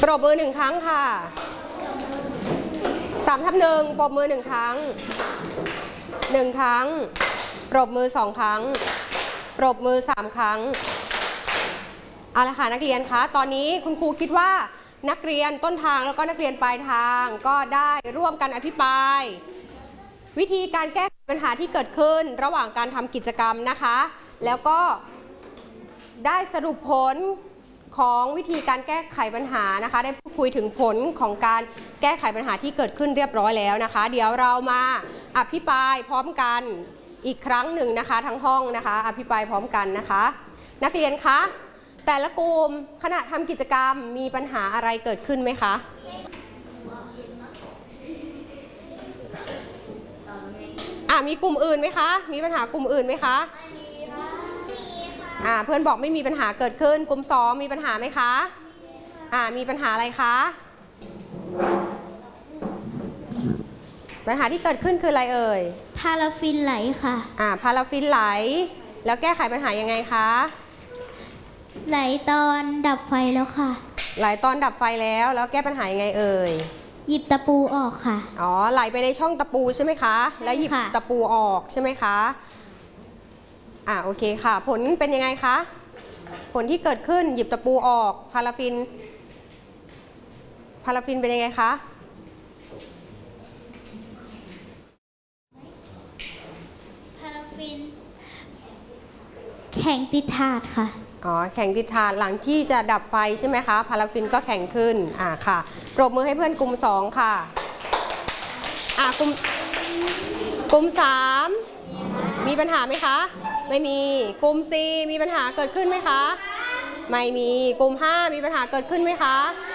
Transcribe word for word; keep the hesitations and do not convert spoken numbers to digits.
ปรบมือหนึ่งครั้งค่ะสามทับหนึ่งปรบมือหนึ่งครั้งหนึ่งครั้งปรบมือสองครั้งปรบมือสามครั้งเอาละค่ะนักเรียนคะตอนนี้คุณครูคิดว่านักเรียนต้นทางแล้วก็นักเรียนปลายทางก็ได้ร่วมกันอภิปรายวิธีการแก้ไขปัญหาที่เกิดขึ้นระหว่างการทำกิจกรรมนะคะแล้วก็ได้สรุปผลของวิธีการแก้ไขปัญหานะคะได้พูดคุยถึงผลของการแก้ไขปัญหาที่เกิดขึ้นเรียบร้อยแล้วนะคะเดี๋ยวเรามาอภิปรายพร้อมกันอีกครั้งหนึ่งนะคะทั้งห้องนะคะอภิปรายพร้อมกันนะคะนักเรียนคะแต่ละกลุ่มขณะทำกิจกรรมมีปัญหาอะไรเกิดขึ้นไหมคะอ่ะมีกลุ่มอื่นไหมคะมีปัญหากลุ่มอื่นไหมคะอ่าเพื่อนบอกไม่มีปัญหาเกิดขึ้นกลุ่มสองมีปัญหาไหมคะอ่ามีปัญหาอะไรคะปัญหาที่เกิดขึ้นคืออะไรเอ่ยพาราฟินไหลค่ะอ่าพาราฟินไหลแล้วแก้ไขปัญหายังไงคะไหลตอนดับไฟแล้วค่ะไหลตอนดับไฟแล้วแล้วแก้ปัญหายังไงเอ่ยหยิบตะปูออกค่ะอ๋อไหลไปในช่องตะปูใช่ไหมคะแล้วหยิบตะปูออกใช่ไหมคะอ่าโอเคค่ะผลเป็นยังไงคะผลที่เกิดขึ้นหยิบตะปูออกพาราฟินพาราฟินเป็นยังไงคะพาราฟินแข็งติดถาดค่ะอ๋อแข็งติดถาดหลังที่จะดับไฟใช่ไหมคะพาราฟินก็แข็งขึ้นอ่าค่ะปรบมือให้เพื่อนกลุ่มสองค่ะอ่ากลุ่มกลุ่มสามมีปัญหาไหมคะไม่มีกลุ่มสี่มีปัญหาเกิดขึ้นไหมคะไม่มีกลุ่มห้ามีปัญหาเกิดขึ้นไหมคะ